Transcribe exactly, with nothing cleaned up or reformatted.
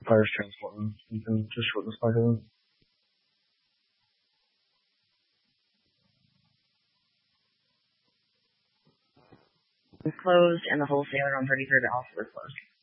fire's transporting. You can just short this back in. It's closed, and the wholesaler on thirty-third also is closed.